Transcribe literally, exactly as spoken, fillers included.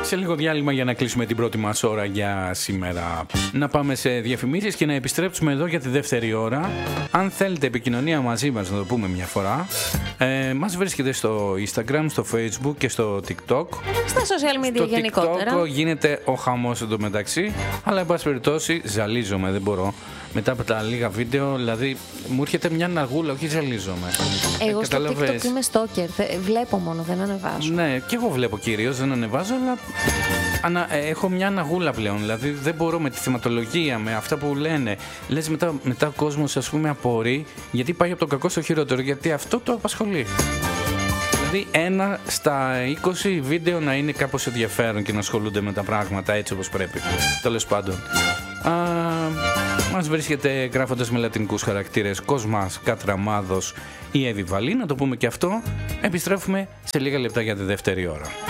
σε λίγο διάλειμμα για να κλείσουμε την πρώτη μας ώρα για σήμερα. Να πάμε σε διαφημίσεις και να επιστρέψουμε εδώ για τη δεύτερη ώρα. Αν θέλετε επικοινωνία μαζί μας, να το πούμε μια φορά, ε, μας βρίσκεται στο Instagram, στο Facebook και στο TikTok. Στα social media στο γενικότερα. Στο TikTok γίνεται ο χαμός εντωμεταξύ, αλλά εν πάση περιπτώσει ζαλίζομαι, δεν μπορώ. Μετά από τα λίγα βίντεο, δηλαδή μου έρχεται μια ναγούλα, όχι ζαλίζομαι. Εγώ στο TikTok είμαι stalker, βλέπω μόνο, δεν ανεβάζω. Ναι, και εγώ βλέπω κυρίως, δεν ανεβάζω, αλλά ανα, έχω μια ναγούλα πλέον. Δηλαδή δεν μπορώ με τη θεματολογία, με αυτά που λένε. Λες μετά, μετά ο κόσμος, ας πούμε, απορεί γιατί πάει από το κακό στο χειρότερο, γιατί αυτό το απασχολεί. Δηλαδή ένα στα είκοσι βίντεο να είναι κάπως ενδιαφέρον και να ασχολούνται με τα πράγματα έτσι όπως πρέπει. Τέλος πάντων. Α, μας βρίσκεται γράφοντας με λατινικούς χαρακτήρες Κοσμάς, Κατραμάδος ή Εύη Βαλή, να το πούμε και αυτό. Επιστρέφουμε σε λίγα λεπτά για τη δεύτερη ώρα.